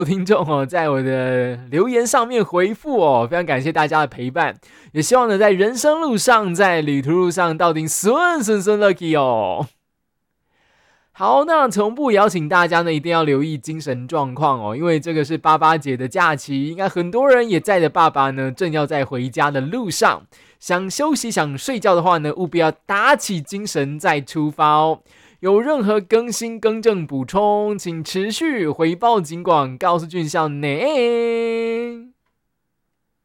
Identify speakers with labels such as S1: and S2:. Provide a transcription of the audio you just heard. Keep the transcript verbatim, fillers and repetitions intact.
S1: 听众哦，在我的留言上面回复哦，非常感谢大家的陪伴，也希望呢，在人生路上，在旅途路上，到底顺顺顺 lucky 哦。好，那从不邀请大家呢，一定要留意精神状况哦，因为这个是八八节的假期，应该很多人也载着爸爸呢，正要在回家的路上，想休息、想睡觉的话呢，务必要打起精神再出发哦。有任何更新、更正、补充，请持续回报警广告诉俊孝呢。